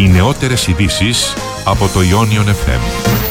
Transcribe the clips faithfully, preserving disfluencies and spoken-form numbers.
Οι νεότερες ειδήσεις από το Ionion εφ εμ.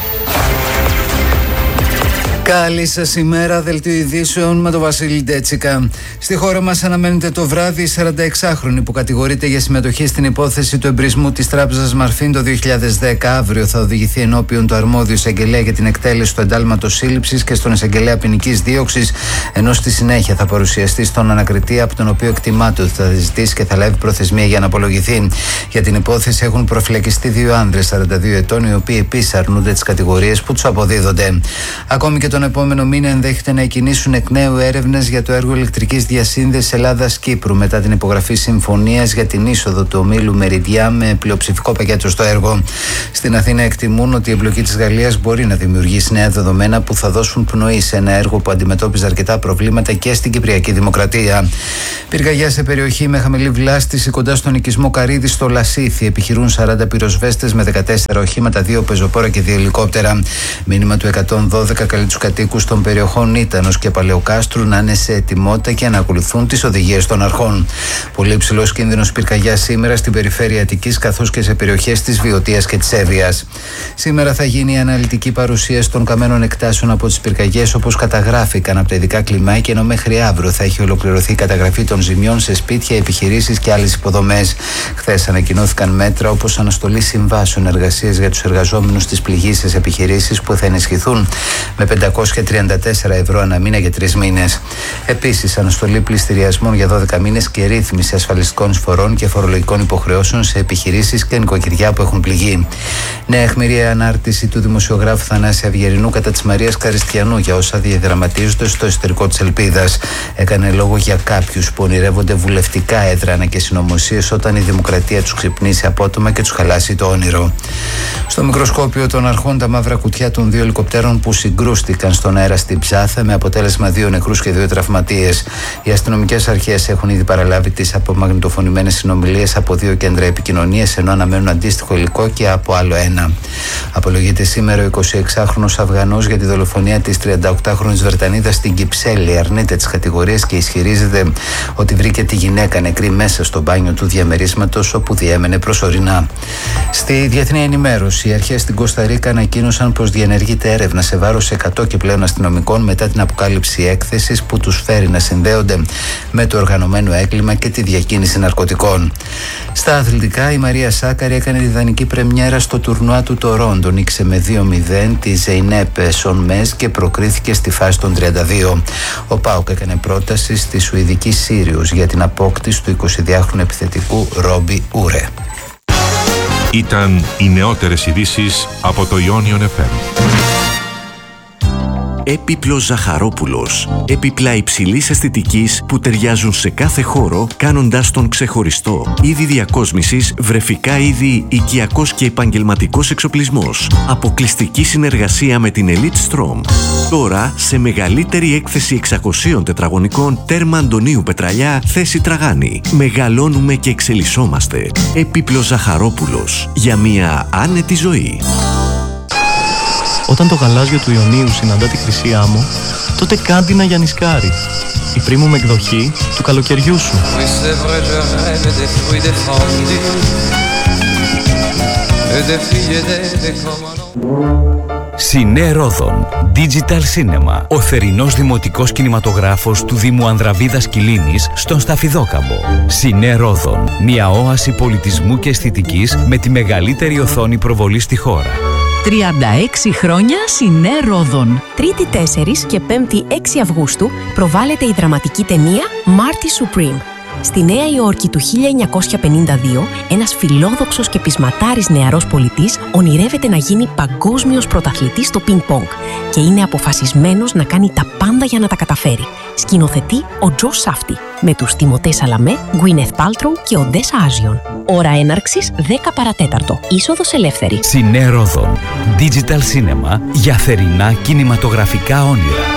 Καλή σας ημέρα, δελτίο ειδήσεων με τον Βασίλη Ντέτσικα. Στη χώρα μας αναμένεται το βράδυ η σαρανταεξάχρονη που κατηγορείται για συμμετοχή στην υπόθεση του εμπρισμού της τράπεζας Μαρφίν το δύο χιλιάδες δέκα. Αύριο θα οδηγηθεί ενώπιον του αρμόδιου εισαγγελέα για την εκτέλεση του εντάλματος σύλληψης και στον εισαγγελέα ποινικής δίωξης, ενώ στη συνέχεια θα παρουσιαστεί στον ανακριτή, από τον οποίο εκτιμάται ότι θα ζητήσει και θα λάβει προθεσμία για να απολογηθεί. Για την υπόθεση έχουν προφυλακιστεί δύο άνδρες σαράντα δύο ετών, οι οποίοι επίσης αρνούνται τις κατηγορίες που τους αποδίδονται. Ακόμη και τον επόμενο μήνα ενδέχεται να εκκινήσουν εκ νέου έρευνες για το έργο ηλεκτρικής διασύνδεσης Ελλάδας-Κύπρου μετά την υπογραφή συμφωνίας για την είσοδο του ομίλου Μεριδιά με πλειοψηφικό πακέτο στο έργο. Στην Αθήνα εκτιμούν ότι η εμπλοκή της Γαλλίας μπορεί να δημιουργήσει νέα δεδομένα που θα δώσουν πνοή σε ένα έργο που αντιμετώπιζε αρκετά προβλήματα και στην Κυπριακή Δημοκρατία. Πυρκαγιά σε περιοχή με χαμηλή βλάστηση κοντά στον οικισμό Καρύδη στο Λασίθι. Επιχειρούν σαράντα πυροσβέστες με δεκατέσσερα οχήματα, δύο πεζοπόρα και δύο ελικόπτερα. Μήνυμα του εκατόν δώδεκα καλεί τους κατοίκους των περιοχών Ήτανος και Παλαιοκάστρου να είναι σε ετοιμότητα και να ακολουθούν τις οδηγίες των αρχών. Πολύ υψηλός κίνδυνος πυρκαγιάς σήμερα στην περιφέρεια Αττικής καθώς και σε περιοχές της Βιωτίας και της Εύβοιας. Σήμερα θα γίνει η αναλυτική παρουσίαση των καμένων εκτάσεων από τις πυρκαγιές όπως καταγράφηκαν από τα ειδικά κλιμάκια, ενώ μέχρι αύριο θα έχει ολοκληρωθεί η καταγραφή των ζημιών σε σπίτια, επιχειρήσεις και άλλες υποδομές. Χθες ανακοινώθηκαν μέτρα όπως αναστολή συμβάσεων εργασίας για τους εργαζόμενους στις πληγείσες επιχειρήσεις που θα ενισχυθούν με πεντακόσια τριάντα τέσσερα ευρώ ανά μήνα για τρεις μήνες. Επίσης, αναστολή πληστηριασμών για δώδεκα μήνες και ρύθμιση ασφαλιστικών εισφορών και φορολογικών υποχρεώσεων σε επιχειρήσεις και νοικοκυριά που έχουν πληγεί. Νέα αιχμηρή ανάρτηση του δημοσιογράφου Θανάση Αυγερινού κατά της Μαρίας Καριστιανού για όσα διαδραματίζονται στο εσωτερικό της Ελπίδας. Έκανε λόγο για κάποιους που ονειρεύονται βουλευτικά έδρανα και συνωμοσίες όταν η δημοκρατία τους ξυπνήσει απότομα και τους χαλάσει το όνειρο. Στο μικροσκόπιο των αρχών τα μαύρα κουτιά των δύο ελικοπτέρων που συγκρούστηκαν στον αέρα στην Ψάθα με αποτέλεσμα δύο νεκρούς και δύο τραυματίες. Οι αστυνομικές αρχές έχουν ήδη παραλάβει τις απομαγνητοφωνημένες συνομιλίες από δύο κέντρα επικοινωνίας, ενώ αναμένουν αντίστοιχο υλικό και από άλλο ένα. Απολογείται σήμερα ο εικοσιεξάχρονος Αφγανός για τη δολοφονία της τριανταοκτάχρονης Βρετανίδας στην Κυψέλη. Αρνείται τις κατηγορίες και ισχυρίζεται ότι βρήκε τη γυναίκα νεκρή μέσα στο μπάνιο του διαμερίσματος όπου διέμενε προσωρινά. Στη διεθνή ενημέρωση, οι αρχές στην Κώστα Ρίκα ανακοίνωσαν πως διενεργείται έρευνα σε βάρος εκατό και πλέον αστυνομικών μετά την αποκάλυψη έκθεσης που τους φέρει να συνδέονται με το οργανωμένο έγκλημα και τη διακίνηση ναρκωτικών. Στα αθλητικά, η Μαρία Σάκαρη έκανε τη ιδανική πρεμιέρα στο τουρνουά του Τορόντο. Νίκησε με δύο μηδέν τη Ζεϊνέπ Σονμές και προκρίθηκε στη φάση των τριάντα δύο. Ο ΠΑΟΚ έκανε πρόταση στη Σουηδική Σύριους για την απόκτηση του εικοσιδυάχρονου επιθετικού Ρόμπι Ούρε. Ήταν οι νεότερες ειδήσεις από το Ionion εφ εμ. Έπιπλος Ζαχαρόπουλος. Έπιπλα υψηλής αισθητικής που ταιριάζουν σε κάθε χώρο, κάνοντας τον ξεχωριστό. Είδη διακόσμησης, βρεφικά είδη, οικιακός και επαγγελματικός εξοπλισμός. Αποκλειστική συνεργασία με την Elite Strom. Τώρα σε μεγαλύτερη έκθεση εξακοσίων τετραγωνικών, τέρμα Αντωνίου Πετραλιά, θέση Τραγάνη. Μεγαλώνουμε και εξελισσόμαστε. Έπιπλος Ζαχαρόπουλος. Για μια άνετη ζωή. Όταν το γαλάζιο του Ιωνίου συναντά τη χρυσή άμμο, τότε κάντινα για νησκάρι. Η premium εκδοχή του καλοκαιριού σου. Σινέ Ρόδον Digital Cinema. Ο θερινός δημοτικός κινηματογράφος του Δήμου Ανδραβίδας Κιλίνης στον Σταφιδόκαμπο. Σινέ Ρόδον. Μια όαση πολιτισμού και αισθητικής με τη μεγαλύτερη οθόνη προβολή στη χώρα. τριάντα έξι χρόνια Σινέ Ρόδον. Τρίτη τέσσερις και Πέμπτη έξι Αυγούστου προβάλλεται η δραματική ταινία Marty Supreme. Στη Νέα Υόρκη του χίλια εννιακόσια πενήντα δύο, ένας φιλόδοξος και πεισματάρης νεαρός πολιτής ονειρεύεται να γίνει παγκόσμιος πρωταθλητής στο πινκ-πονγκ και είναι αποφασισμένος να κάνει τα πάντα για να τα καταφέρει. Σκηνοθετεί ο Τζο Σάφτι, με τους Τιμωτέ Σαλαμέ, Γκουίνεθ Πάλτροου και Οντέσα Άζιον. Ώρα έναρξης δέκα παρατέταρτο. Είσοδος ελεύθερη. Σινέ Ρόδον Digital Cinema για θερινά κινηματογραφικά όνειρα.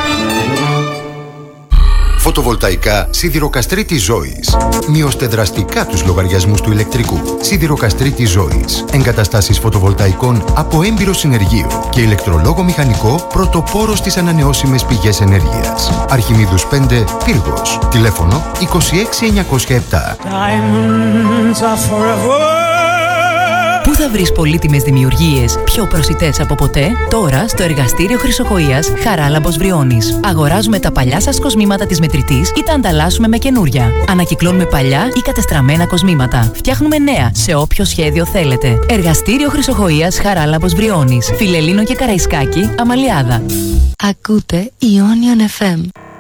Φωτοβολταϊκά Σιδηροκαστρίτης Ζώης. Μειώστε δραστικά τους λογαριασμούς του ηλεκτρικού. Σιδηροκαστρίτης Ζώης. Εγκαταστάσεις φωτοβολταϊκών από έμπειρο συνεργείο και ηλεκτρολόγο μηχανικό πρωτοπόρο στις ανανεώσιμες πηγές ενέργειας. Αρχιμίδους πέντε, Πύργος. Τηλέφωνο είκοσι έξι εννιακόσια επτά. Diamonds are forever. Πού θα βρεις πολύτιμες δημιουργίες πιο προσιτές από ποτέ? Τώρα στο εργαστήριο Χρυσοκοΐας Χαράλαμπος Βριώνης. Αγοράζουμε τα παλιά σας κοσμήματα της μετρητής ή τα ανταλλάσσουμε με καινούρια. Ανακυκλώνουμε παλιά ή κατεστραμμένα κοσμήματα. Φτιάχνουμε νέα σε όποιο σχέδιο θέλετε. Εργαστήριο Χρυσοκοΐας Χαράλαμπος Βριώνης. Φιλελλήνο και Καραϊσκάκη, Αμαλιάδα. Ακούτε Ionion εφ εμ.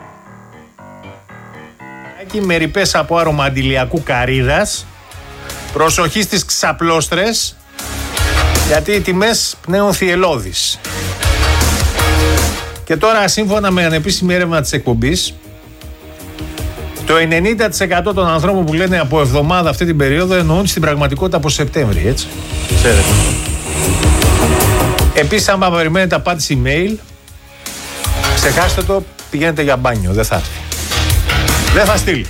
Με ρηπές από άρωμα αντιλιακού καρύδας. Προσοχή στις ξαπλώστρες, γιατί οι τιμές πνέουν θυελώδεις. Και τώρα, σύμφωνα με ανεπίσημη έρευνα της εκπομπής, το ενενήντα τοις εκατό των ανθρώπων που λένε από εβδομάδα αυτή την περίοδο εννοούν στην πραγματικότητα από Σεπτέμβρη, έτσι. Ξέρετε. Επίσης, άμα περιμένετε απάντηση email, ξεχάστε το, πηγαίνετε για μπάνιο, δεν θα έρθει. Δεν θα στείλει.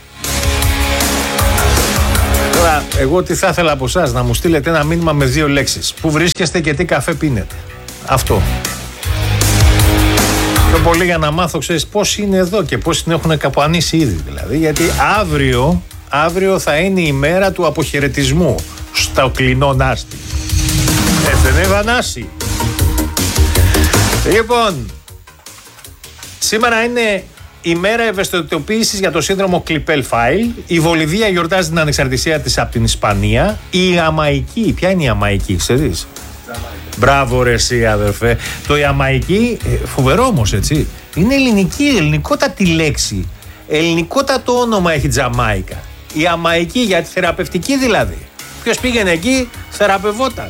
Τώρα, εγώ τι θα ήθελα από εσάς, να μου στείλετε ένα μήνυμα με δύο λέξεις. Πού βρίσκεστε και τι καφέ πίνετε. Αυτό. Πιο πολύ για να μάθω, ξέρεις, πώς είναι εδώ και πώς την έχουν καπανίσει ήδη, δηλαδή. Γιατί αύριο, αύριο θα είναι η μέρα του αποχαιρετισμού στο κλεινό Νάστη. Έτσι δεν είναι, Βανάση? Λοιπόν, σήμερα είναι η μέρα ευαισθητοποίησης για το σύνδρομο Klippel-Feil. Η Βολιβία γιορτάζει την ανεξαρτησία της από την Ισπανία. Η Ιαμαϊκή, ποια είναι η Ιαμαϊκή, ξέρεις? Μπράβο ρε εσύ αδερφέ. Το Ιαμαϊκή, φοβερό όμως, έτσι. Είναι ελληνική, ελληνικότατη λέξη. Ελληνικότατο όνομα έχει Τζαμάικα. Η Ιαμαϊκή, για τη θεραπευτική δηλαδή. Ποιος πήγαινε εκεί, θεραπευόταν.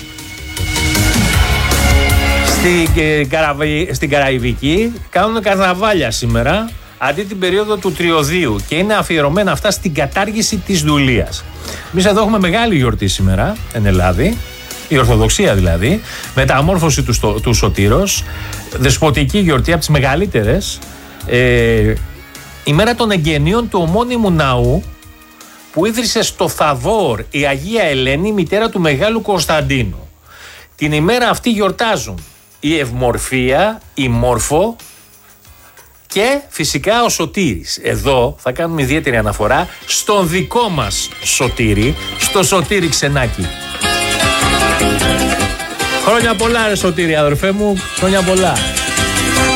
Στην, Καραβι... στην Καραϊβική κάνουν καρναβάλια σήμερα, αντί την περίοδο του τριωδίου, και είναι αφιερωμένα αυτά στην κατάργηση της δουλείας. Εμείς εδώ έχουμε μεγάλη γιορτή σήμερα εν Ελλάδη, η Ορθοδοξία δηλαδή, μεταμόρφωση του, στο, του Σωτήρος, δεσποτική γιορτή από τις μεγαλύτερες, ε, η μέρα των εγγενείων του ομώνυμου ναού που ίδρυσε στο Θαβόρ η Αγία Ελένη, μητέρα του Μεγάλου Κωνσταντίνου. Την ημέρα αυτή γιορτάζουν η Ευμορφία, η Μόρφο και φυσικά ο Σωτήρης. Εδώ θα κάνουμε ιδιαίτερη αναφορά στον δικό μας Σωτήρη, στο Σωτήρη Ξενάκη. Χρόνια πολλά ρε Σωτήρη, αδερφέ μου, χρόνια πολλά.